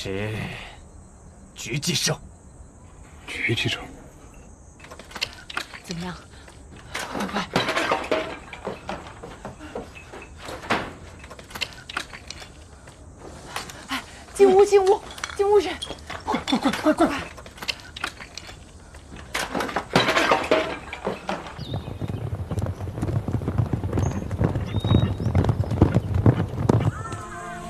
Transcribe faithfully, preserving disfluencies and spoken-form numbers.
是狙击手。 狙击手。 怎么样？ 快快！ 哎，进屋，进屋，进屋去！ 快快快快快！